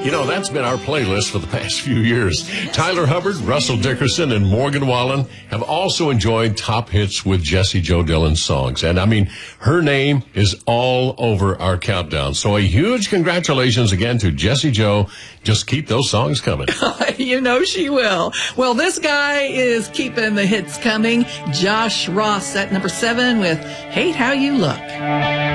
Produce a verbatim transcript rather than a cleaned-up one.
You know, that's been our playlist for the past few years. Tyler Hubbard, Russell Dickerson, and Morgan Wallen have also enjoyed top hits with Jessie Jo Dillon's songs. And I mean, her name is all over our countdown. So a huge congratulations again to Jessie Jo. Just keep those songs coming. You know she will. Well, this guy is keeping the hits coming. Josh Ross at number seven with Hate How You Look.